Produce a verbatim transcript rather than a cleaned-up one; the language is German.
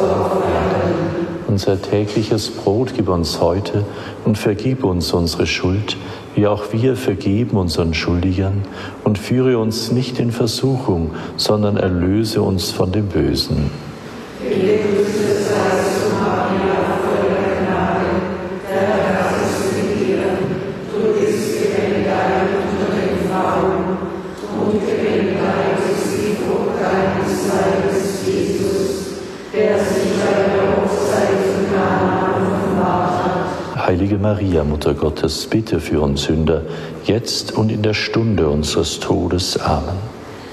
Unser tägliches Brot gib uns heute und vergib uns unsere Schuld, wie auch wir vergeben unseren Schuldigern, und führe uns nicht in Versuchung, sondern erlöse uns von dem Bösen. Heilige Maria, Mutter Gottes, bitte für uns Sünder, jetzt und in der Stunde unseres Todes. Amen.